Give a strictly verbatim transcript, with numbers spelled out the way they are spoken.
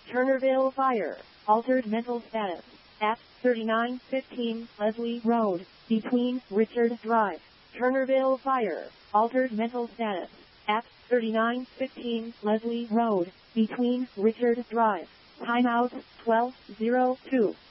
Turnerville Fire. Altered mental status. At thirty-nine fifteen Leslie Road, between Richard Drive. Turnerville Fire. Altered mental status. At thirty-nine fifteen Leslie Road, between Richard Drive. Timeout twelve oh two.